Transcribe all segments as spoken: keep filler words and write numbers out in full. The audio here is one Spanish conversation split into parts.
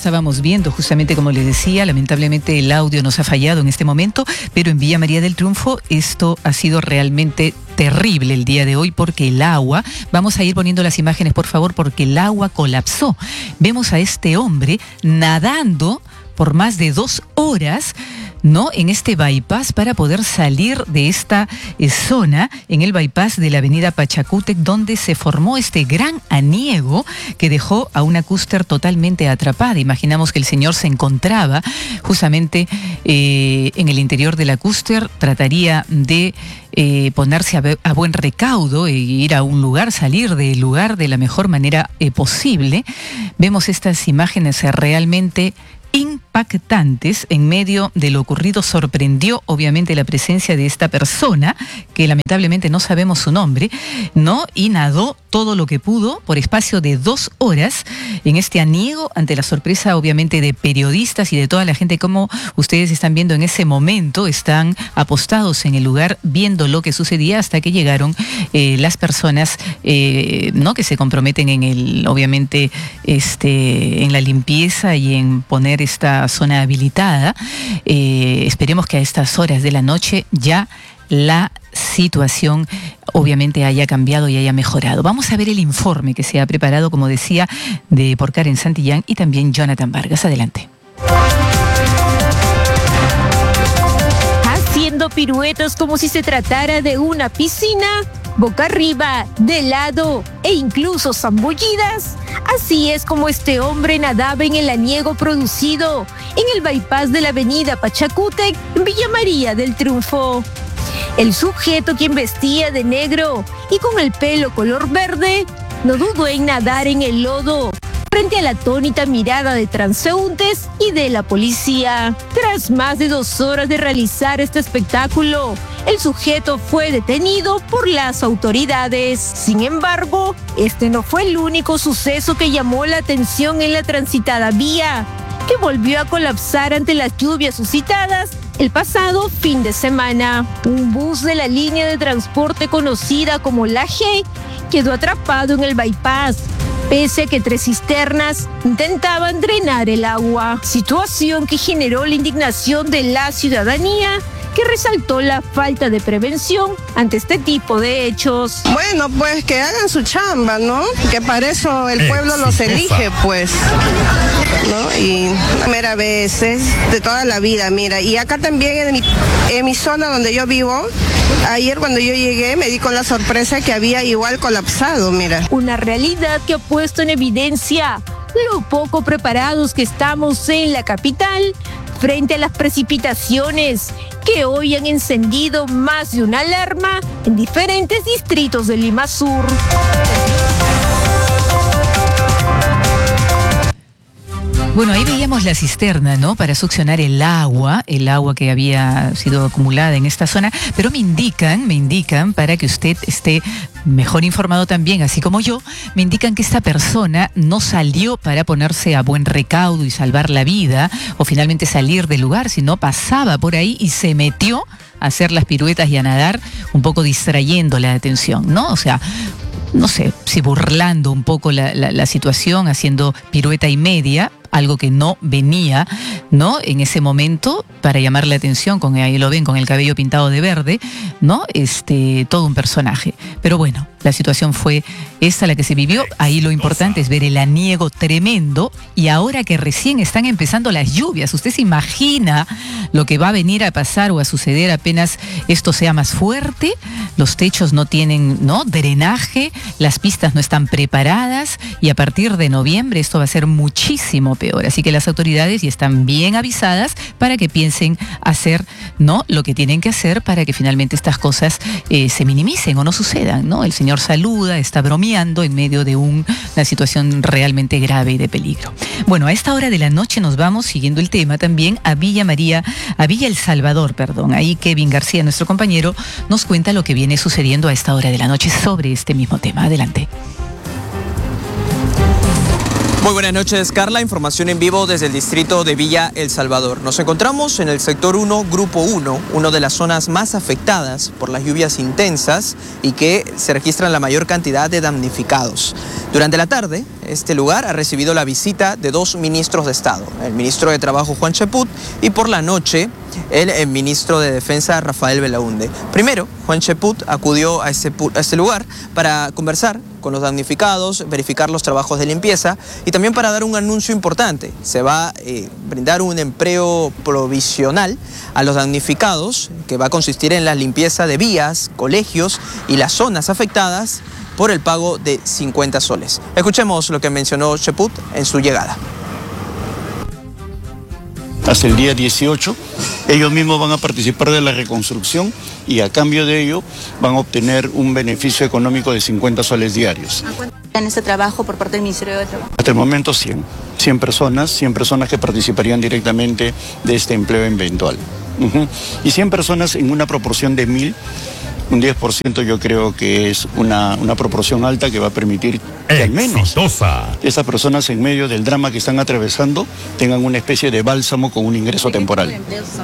estábamos viendo, justamente como les decía, lamentablemente el audio nos ha fallado en este momento, pero en Villa María del Triunfo esto ha sido realmente terrible el día de hoy porque el agua, vamos a ir poniendo las imágenes por favor, porque el agua colapsó. Vemos a este hombre nadando por más de dos horas, ¿no?, en este bypass para poder salir de esta eh, zona, en el bypass de la avenida Pachacútec, donde se formó este gran aniego que dejó a una cúster totalmente atrapada. Imaginamos que el señor se encontraba justamente eh, en el interior de la cúster, trataría de eh, ponerse a, a buen recaudo e ir a un lugar, salir del lugar de la mejor manera eh, posible. Vemos estas imágenes eh, realmente impactantes. En medio de lo ocurrido sorprendió obviamente la presencia de esta persona, que lamentablemente no sabemos su nombre, ¿no? Y nadó todo lo que pudo por espacio de dos horas en este aniego ante la sorpresa obviamente de periodistas y de toda la gente. Como ustedes están viendo en ese momento, están apostados en el lugar viendo lo que sucedía hasta que llegaron eh, las personas eh, ¿no?, que se comprometen en el, obviamente, este, en la limpieza y en poner esta zona habilitada. Eh, esperemos que a estas horas de la noche ya la situación obviamente haya cambiado y haya mejorado. Vamos a ver el informe que se ha preparado, como decía, de por Karen Santillán y también Jonathan Vargas. Adelante. Haciendo piruetas como si se tratara de una piscina, boca arriba, de lado e incluso zambullidas. Así es como este hombre nadaba en el aniego producido en el bypass de la avenida Pachacútec, en Villa María del Triunfo. El sujeto, quien vestía de negro y con el pelo color verde, no dudó en nadar en el lodo frente a la atónita mirada de transeúntes y de la policía. Tras más de dos horas de realizar este espectáculo, el sujeto fue detenido por las autoridades. Sin embargo, este no fue el único suceso que llamó la atención en la transitada vía, que volvió a colapsar ante las lluvias suscitadas el pasado fin de semana. Un bus de la línea de transporte conocida como La G quedó atrapado en el bypass, pese a que tres cisternas intentaban drenar el agua, situación que generó la indignación de la ciudadanía, que resaltó la falta de prevención ante este tipo de hechos. Bueno, pues que hagan su chamba, ¿no? Que para eso el pueblo los elige, pues, ¿no? Y primera vez, es de toda la vida, mira. Y acá también en mi, en mi zona donde yo vivo, ayer cuando yo llegué me di con la sorpresa que había igual colapsado, mira. Una realidad que ha puesto en evidencia lo poco preparados que estamos en la capital frente a las precipitaciones que hoy han encendido más de una alarma en diferentes distritos de Lima Sur. Bueno, ahí veíamos la cisterna, ¿no?, para succionar el agua, el agua que había sido acumulada en esta zona, pero me indican, me indican, para que usted esté mejor informado también, así como yo, me indican que esta persona no salió para ponerse a buen recaudo y salvar la vida, o finalmente salir del lugar, sino pasaba por ahí y se metió a hacer las piruetas y a nadar, un poco distrayendo la atención, ¿no? O sea, no sé, si burlando un poco la, la, la situación, haciendo pirueta y media, algo que no venía, ¿no?, en ese momento, para llamar la atención, con, ahí lo ven, con el cabello pintado de verde, ¿no? Este, todo un personaje. Pero bueno, la situación fue esta la que se vivió. Ahí lo importante es ver el aniego tremendo, y ahora que recién están empezando las lluvias, ¿usted se imagina lo que va a venir a pasar o a suceder apenas esto sea más fuerte? Los techos no tienen, ¿no?, drenaje, las pistas no están preparadas, y a partir de noviembre esto va a ser muchísimo peor. Así que las autoridades ya están bien avisadas para que piensen hacer, ¿no?, lo que tienen que hacer para que finalmente estas cosas eh, se minimicen o no sucedan, ¿no? El señor saluda, está bromeando en medio de un, una situación realmente grave y de peligro. Bueno, a esta hora de la noche nos vamos, siguiendo el tema, también a Villa María, a Villa El Salvador, perdón. Ahí Kevin García, nuestro compañero, nos cuenta lo que viene sucediendo a esta hora de la noche sobre este mismo tema. Adelante. Muy buenas noches, Carla. Información en vivo desde el distrito de Villa El Salvador. Nos encontramos en el sector uno, grupo uno, una de las zonas más afectadas por las lluvias intensas y que se registran la mayor cantidad de damnificados. Durante la tarde, este lugar ha recibido la visita de dos ministros de Estado, el ministro de Trabajo Juan Cheput y por la noche el, el ministro de Defensa Rafael Belaunde. Primero, Juan Cheput acudió a este, a este lugar para conversar con los damnificados, verificar los trabajos de limpieza y también para dar un anuncio importante. Se va a eh, brindar un empleo provisional a los damnificados que va a consistir en la limpieza de vías, colegios y las zonas afectadas por el pago de cincuenta soles. Escuchemos lo que mencionó Cheput en su llegada. Hasta el día dieciocho, ellos mismos van a participar de la reconstrucción y a cambio de ello van a obtener un beneficio económico de cincuenta soles diarios. ¿A cuánto en este trabajo por parte del Ministerio de Trabajo? Hasta el momento cien, cien personas, cien personas que participarían directamente de este empleo eventual. Uh-huh. Y cien personas en una proporción de mil. Un diez por ciento yo creo que es una, una proporción alta que va a permitir que al menos esas personas en medio del drama que están atravesando tengan una especie de bálsamo con un ingreso temporal.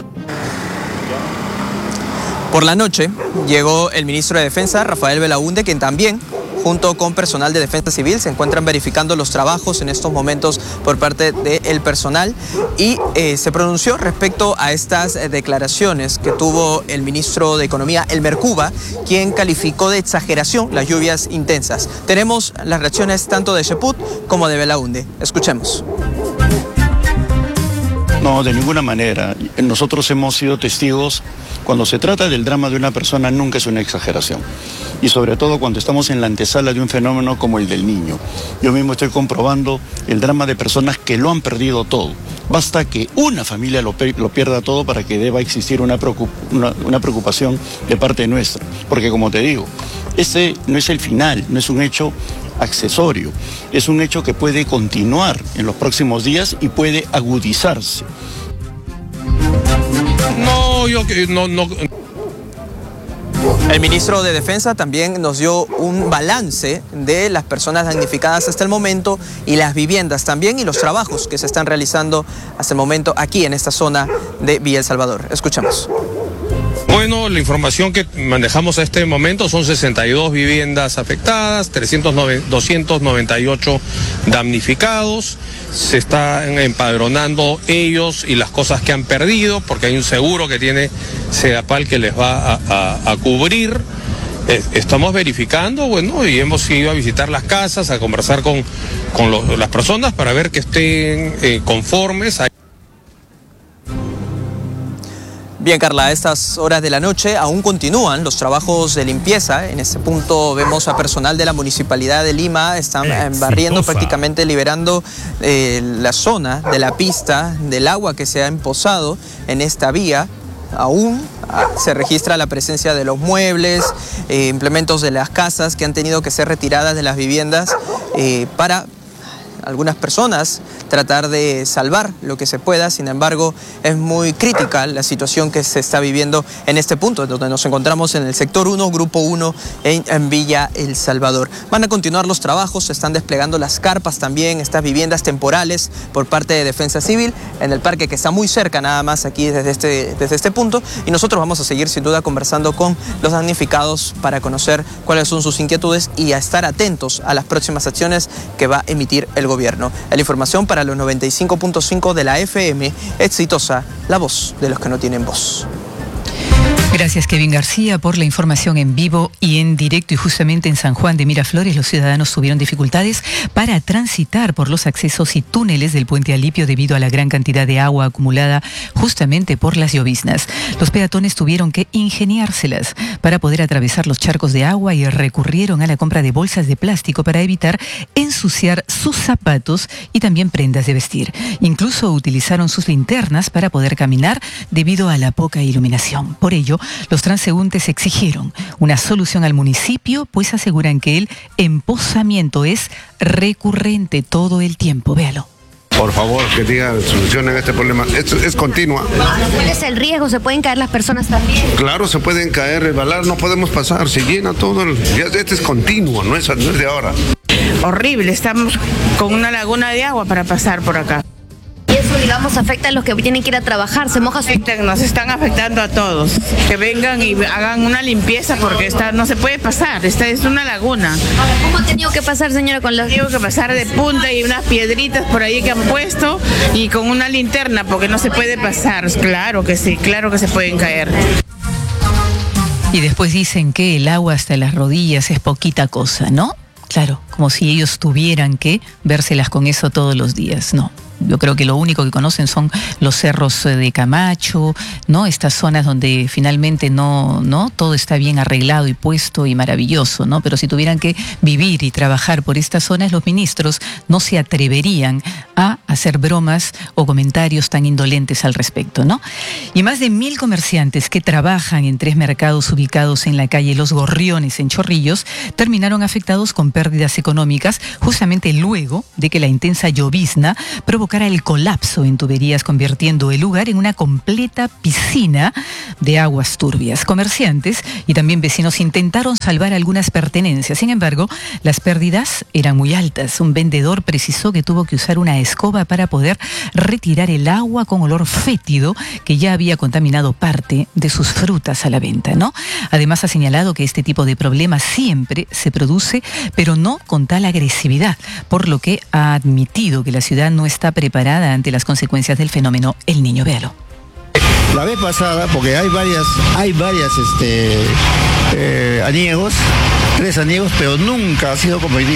Por la noche llegó el ministro de Defensa, Rafael Belaunde, quien también, junto con personal de Defensa Civil, se encuentran verificando los trabajos en estos momentos por parte del personal y eh, se pronunció respecto a estas eh, declaraciones que tuvo el ministro de Economía, Elmer Cuba, quien calificó de exageración las lluvias intensas. Tenemos las reacciones tanto de Cheput como de Belaunde. Escuchemos. No, de ninguna manera. Nosotros hemos sido testigos. Cuando se trata del drama de una persona nunca es una exageración. Y sobre todo cuando estamos en la antesala de un fenómeno como el del niño. Yo mismo estoy comprobando el drama de personas que lo han perdido todo. Basta que una familia lo, lo pierda todo para que deba existir una, preocup una, una preocupación de parte nuestra. Porque como te digo, ese no es el final, no es un hecho accesorio. Es un hecho que puede continuar en los próximos días y puede agudizarse. No, yo que no, no. El ministro de Defensa también nos dio un balance de las personas damnificadas hasta el momento y las viviendas también y los trabajos que se están realizando hasta el momento aquí en esta zona de Villa El Salvador. Escuchamos. Bueno, la información que manejamos a este momento son sesenta y dos viviendas afectadas, doscientos noventa y ocho damnificados. Se están empadronando ellos y las cosas que han perdido, porque hay un seguro que tiene Sedapal que les va a, a, a cubrir. Estamos verificando, bueno, y hemos ido a visitar las casas, a conversar con, con los, las personas para ver que estén eh, conformes. Bien, Carla, a estas horas de la noche aún continúan los trabajos de limpieza. En este punto vemos a personal de la Municipalidad de Lima, están eh, barriendo, prácticamente liberando eh, la zona de la pista del agua que se ha empozado en esta vía. Aún se registra la presencia de los muebles, eh, implementos de las casas que han tenido que ser retiradas de las viviendas eh, para algunas personas tratar de salvar lo que se pueda. Sin embargo, es muy crítica la situación que se está viviendo en este punto, donde nos encontramos en el sector uno, grupo uno, en, en Villa El Salvador. Van a continuar los trabajos, se están desplegando las carpas también, estas viviendas temporales por parte de Defensa Civil, en el parque que está muy cerca nada más aquí desde este, desde este punto, y nosotros vamos a seguir sin duda conversando con los damnificados para conocer cuáles son sus inquietudes y a estar atentos a las próximas acciones que va a emitir el gobierno. La información para los noventa y cinco punto cinco de la F M, exitosa, la voz de los que no tienen voz. Gracias, Kevin García, por la información en vivo y en directo. Y justamente en San Juan de Miraflores los ciudadanos tuvieron dificultades para transitar por los accesos y túneles del puente Alipio debido a la gran cantidad de agua acumulada justamente por las lloviznas. Los peatones tuvieron que ingeniárselas para poder atravesar los charcos de agua y recurrieron a la compra de bolsas de plástico para evitar ensuciar sus zapatos y también prendas de vestir. Incluso utilizaron sus linternas para poder caminar debido a la poca iluminación. Por ello, los transeúntes exigieron una solución al municipio, pues aseguran que el empozamiento es recurrente todo el tiempo. Véalo. Por favor, que diga, solucionen este problema. Es, es continua. ¿Cuál es el riesgo? ¿Se pueden caer las personas también? Claro, se pueden caer, resbalar, no podemos pasar. Se llena todo. El, este es continuo, no es, no es de ahora. horrible, estamos con una laguna de agua para pasar por acá. Y eso, digamos, afecta a los que tienen que ir a trabajar, se moja su... Nos están afectando a todos, que vengan y hagan una limpieza porque esta, no se puede pasar, esta es una laguna. ¿Cómo ha tenido que pasar, señora, con las... Tengo que pasar de punta y unas piedritas por ahí que han puesto y con una linterna porque no se puede pasar. Claro que sí, claro que se pueden caer. Y después dicen que el agua hasta las rodillas es poquita cosa, ¿no? Claro, como si ellos tuvieran que vérselas con eso todos los días, no. Yo creo que lo único que conocen son los cerros de Camacho, ¿no? Estas zonas donde finalmente no, no todo está bien arreglado y puesto y maravilloso, ¿no? Pero si tuvieran que vivir y trabajar por estas zonas, los ministros no se atreverían a hacer bromas o comentarios tan indolentes al respecto, ¿no? Y más de mil comerciantes que trabajan en tres mercados ubicados en la calle Los Gorriones en Chorrillos terminaron afectados con pérdidas económicas justamente luego de que la intensa llovizna provocó el colapso en tuberías, convirtiendo el lugar en una completa piscina de aguas turbias. Comerciantes y también vecinos intentaron salvar algunas pertenencias. Sin embargo, las pérdidas eran muy altas. Un vendedor precisó que tuvo que usar una escoba para poder retirar el agua con olor fétido que ya había contaminado parte de sus frutas a la venta, ¿no? Además, ha señalado que este tipo de problemas siempre se produce, pero no con tal agresividad, por lo que ha admitido que la ciudad no está preparada ante las consecuencias del fenómeno El Niño. Véalo. La vez pasada, porque hay varias, hay varias este, eh, aniegos, tres aniegos, pero nunca ha sido como hoy día.